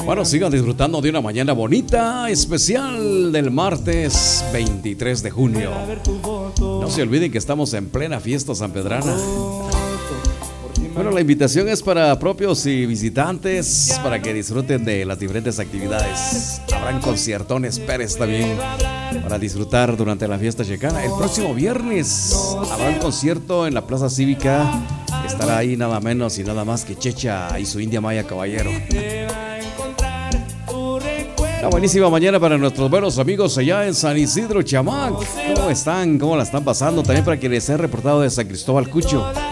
Bueno, sigan disfrutando de una mañana bonita, especial del martes 23 de junio. No se olviden que estamos en plena fiesta sanpedrana. Bueno, la invitación es para propios y visitantes, para que disfruten de las diferentes actividades. Habrán conciertones Pérez también para disfrutar durante la fiesta checana. El próximo viernes habrá un concierto en la Plaza Cívica. Estará ahí nada menos y nada más que Checha y su India Maya Caballero. Una buenísima mañana para nuestros buenos amigos allá en San Isidro, Chamac. ¿Cómo están? ¿Cómo la están pasando? También para quienes se han reportado de San Cristóbal Cucho.